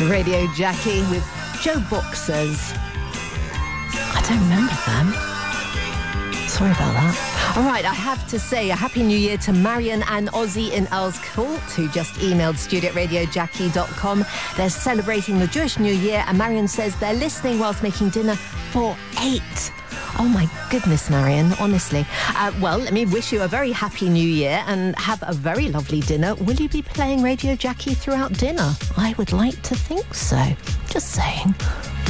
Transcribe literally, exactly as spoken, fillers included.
Radio Jackie with Joe Boxers. I don't remember them. Sorry about that. All right, I have to say a Happy New Year to Marion and Ozzy in Earls Court, who just emailed studio at radio jackie dot com. They're celebrating the Jewish New Year, and Marion says they're listening whilst making dinner for eight. Oh my goodness, Marion, honestly. Uh, well, let me wish you a very happy new year and have a very lovely dinner. Will you be playing Radio Jackie throughout dinner? I would like to think so. Just saying.